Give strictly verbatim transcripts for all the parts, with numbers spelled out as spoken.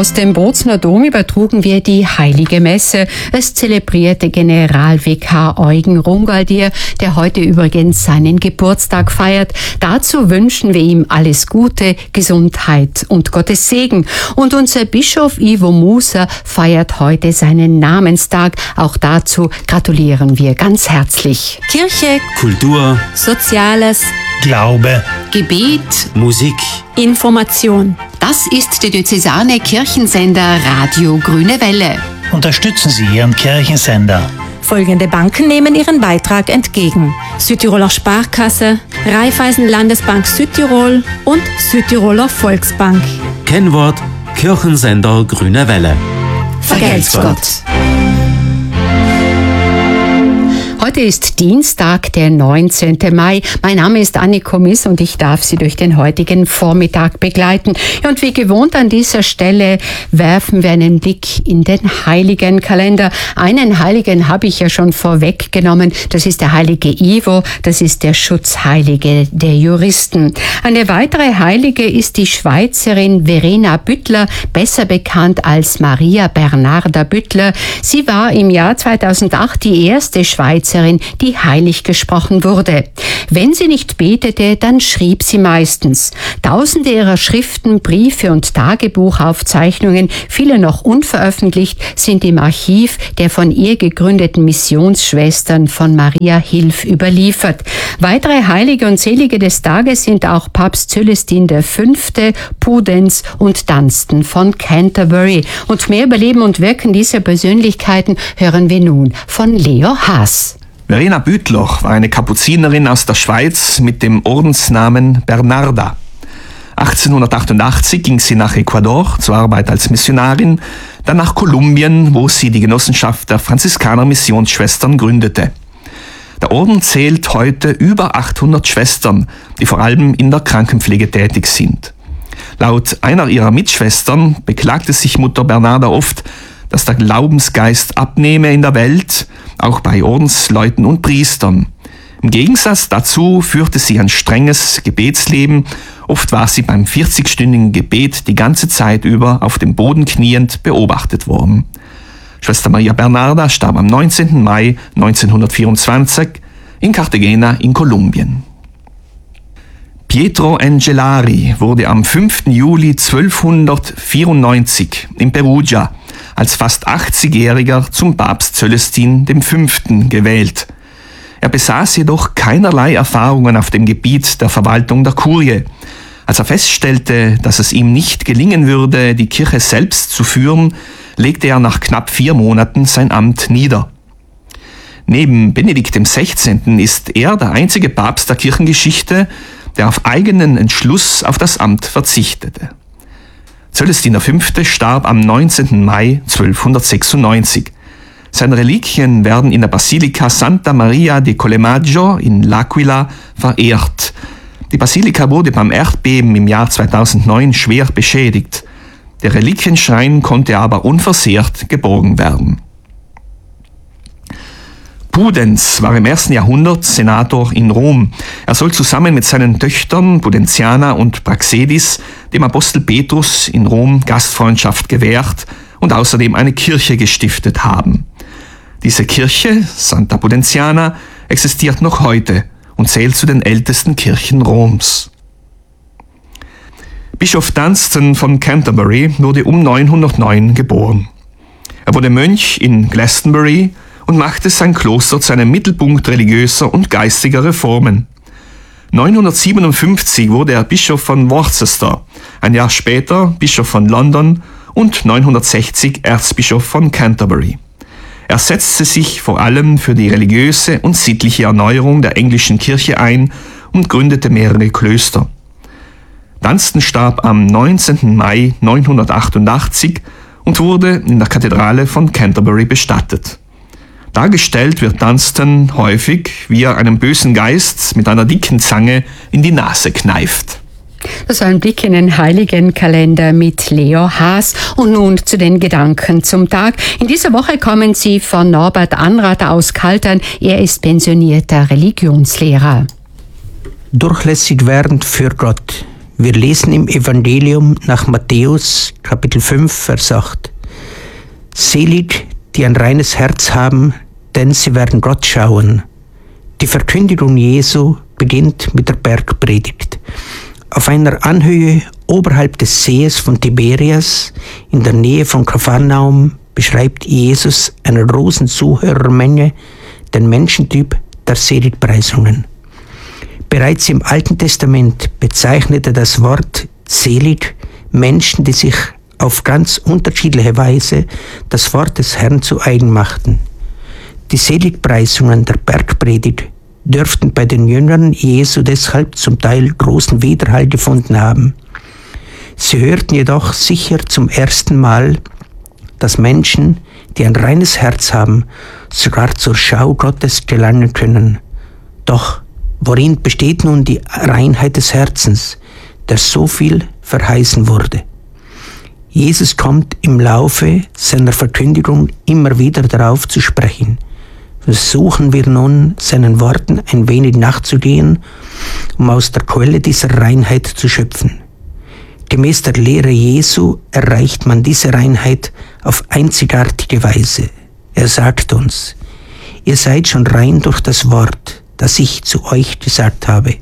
Aus dem Bozner Dom übertrugen wir die Heilige Messe. Es zelebrierte Generalvikar Eugen Rungaldier, der heute übrigens seinen Geburtstag feiert. Dazu wünschen wir ihm alles Gute, Gesundheit und Gottes Segen. Und unser Bischof Ivo Muser feiert heute seinen Namenstag. Auch dazu gratulieren wir ganz herzlich. Kirche, Kultur, Soziales, Glaube, Gebet, Musik, Information. Das ist der diözesane Kirchensender Radio Grüne Welle. unterstützen Sie Ihren Kirchensender. Folgende Banken nehmen ihren Beitrag entgegen: Südtiroler Sparkasse, Raiffeisen Landesbank Südtirol und Südtiroler Volksbank. Kennwort Kirchensender Grüne Welle. Vergelt's Gott. Heute ist Dienstag, der neunzehnten Mai. Mein Name ist Anniko Miss und ich darf Sie durch den heutigen Vormittag begleiten. Und wie gewohnt an dieser Stelle werfen wir einen Blick in den Heiligenkalender. Einen Heiligen habe ich ja schon vorweggenommen. Das ist der heilige Ivo. Das ist der Schutzheilige der Juristen. Eine weitere Heilige ist die Schweizerin Verena Büttler, besser bekannt als Maria Bernarda Büttler. Sie war im Jahr zweitausendacht die erste Schweizerin, die heilig gesprochen wurde. Wenn sie nicht betete, dann schrieb sie meistens. Tausende ihrer Schriften, Briefe und Tagebuchaufzeichnungen, viele noch unveröffentlicht, sind im Archiv der von ihr gegründeten Missionsschwestern von Maria Hilf überliefert. Weitere Heilige und Selige des Tages sind auch Papst Cölestin der Fünfte, Pudenz und Dunstan von Canterbury. Und mehr über Leben und Wirken dieser Persönlichkeiten hören wir nun von Leo Haas. Verena Büttler war eine Kapuzinerin aus der Schweiz mit dem Ordensnamen Bernarda. achtzehnhundertachtundachtzig ging sie nach Ecuador zur Arbeit als Missionarin, dann nach Kolumbien, wo sie die Genossenschaft der Franziskaner Missionsschwestern gründete. Der Orden zählt heute über achthundert Schwestern, die vor allem in der Krankenpflege tätig sind. Laut einer ihrer Mitschwestern beklagte sich Mutter Bernarda oft, dass der Glaubensgeist abnehme in der Welt, auch bei Ordensleuten und Priestern. Im Gegensatz dazu führte sie ein strenges Gebetsleben. Oft war sie beim vierzigstündigen Gebet die ganze Zeit über auf dem Boden kniend beobachtet worden. Schwester Maria Bernarda starb am neunzehnten Mai neunzehnhundertvierundzwanzig in Cartagena in Kolumbien. Pietro Angelari wurde am fünften Juli zwölfhundertvierundneunzig in Perugia als fast achtzigjähriger zum Papst Cölestin der Fünfte gewählt. Er besaß jedoch keinerlei Erfahrungen auf dem Gebiet der Verwaltung der Kurie. Als er feststellte, dass es ihm nicht gelingen würde, die Kirche selbst zu führen, legte er nach knapp vier Monaten sein Amt nieder. Neben Benedikt dem Sechzehnten ist er der einzige Papst der Kirchengeschichte, der auf eigenen Entschluss auf das Amt verzichtete. Cölestin der Fünfte starb am neunzehnten Mai zwölfhundertsechsundneunzig. Seine Reliquien werden in der Basilika Santa Maria di Collemaggio in L'Aquila verehrt. Die Basilika wurde beim Erdbeben im Jahr zweitausendneun schwer beschädigt. Der Reliquienschrein konnte aber unversehrt geborgen werden. Pudenz war im ersten Jahrhundert Senator in Rom. Er soll zusammen mit seinen Töchtern Pudentiana und Praxedis dem Apostel Petrus in Rom Gastfreundschaft gewährt und außerdem eine Kirche gestiftet haben. Diese Kirche, Santa Pudentiana, existiert noch heute und zählt zu den ältesten Kirchen Roms. Bischof Dunstan von Canterbury wurde um neunhundertneun geboren. Er wurde Mönch in Glastonbury und machte sein Kloster zu einem Mittelpunkt religiöser und geistiger Reformen. neunhundertsiebenundfünfzig wurde er Bischof von Worcester, ein Jahr später Bischof von London und neunhundertsechzig Erzbischof von Canterbury. Er setzte sich vor allem für die religiöse und sittliche Erneuerung der englischen Kirche ein und gründete mehrere Klöster. Dunstan starb am neunzehnten Mai neunhundertachtundachtzig und wurde in der Kathedrale von Canterbury bestattet. Dargestellt wird Dunstan häufig, wie er einem bösen Geist mit einer dicken Zange in die Nase kneift. Das war ein Blick in den Heiligenkalender mit Leo Haas. Und nun zu den Gedanken zum Tag. In dieser Woche kommen sie von Norbert Anrath aus Kaltern. Er ist pensionierter Religionslehrer. Durchlässig werden für Gott. Wir lesen im Evangelium nach Matthäus, Kapitel fünf, Vers acht. Selig, die ein reines Herz haben, denn sie werden Gott schauen. Die Verkündigung Jesu beginnt mit der Bergpredigt. Auf einer Anhöhe oberhalb des Sees von Tiberias, in der Nähe von Kapharnaum, beschreibt Jesus einer großen Zuhörermenge den Menschentyp der Seligpreisungen. Bereits im Alten Testament bezeichnete das Wort selig Menschen, die sich auf ganz unterschiedliche Weise das Wort des Herrn zu eigen machten. Die Seligpreisungen der Bergpredigt dürften bei den Jüngern Jesu deshalb zum Teil großen Widerhall gefunden haben. Sie hörten jedoch sicher zum ersten Mal, dass Menschen, die ein reines Herz haben, sogar zur Schau Gottes gelangen können. Doch worin besteht nun die Reinheit des Herzens, der so viel verheißen wurde? Jesus kommt im Laufe seiner Verkündigung immer wieder darauf zu sprechen. Versuchen wir nun, seinen Worten ein wenig nachzugehen, um aus der Quelle dieser Reinheit zu schöpfen. Gemäß der Lehre Jesu erreicht man diese Reinheit auf einzigartige Weise. Er sagt uns: Ihr seid schon rein durch das Wort, das ich zu euch gesagt habe.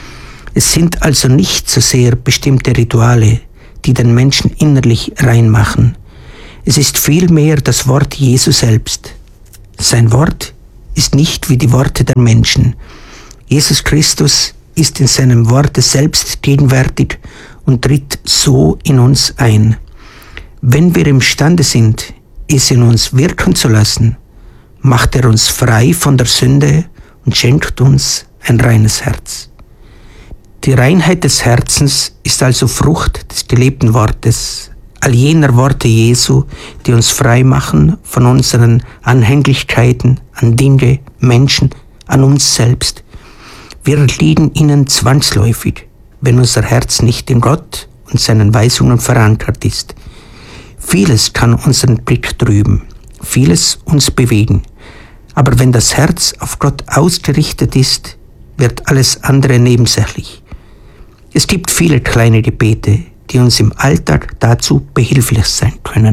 Es sind also nicht so sehr bestimmte Rituale, die den Menschen innerlich rein machen. Es ist vielmehr das Wort Jesu selbst. Sein Wort ist nicht wie die Worte der Menschen. Jesus Christus ist in seinem Worte selbst gegenwärtig und tritt so in uns ein. Wenn wir imstande sind, es in uns wirken zu lassen, macht er uns frei von der Sünde und schenkt uns ein reines Herz. Die Reinheit des Herzens ist also Frucht des gelebten Wortes, all jener Worte Jesu, die uns frei machen von unseren Anhänglichkeiten an Dinge, Menschen, an uns selbst. Wir liegen ihnen zwangsläufig, wenn unser Herz nicht in Gott und seinen Weisungen verankert ist. Vieles kann unseren Blick trüben, vieles uns bewegen. Aber wenn das Herz auf Gott ausgerichtet ist, wird alles andere nebensächlich. Es gibt viele kleine Gebete, die uns im Alltag dazu behilflich sein können.